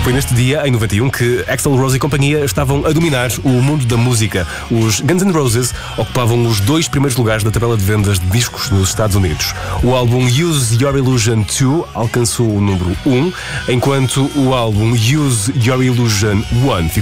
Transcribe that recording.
Foi neste dia, em 91, que Axl Rose e companhia estavam a dominar o mundo da música. Os Guns N' Roses ocupavam os 2 primeiros lugares da tabela de vendas de discos nos Estados Unidos. O álbum Use Your Illusion 2 alcançou o número 1, enquanto o álbum Use Your Illusion 1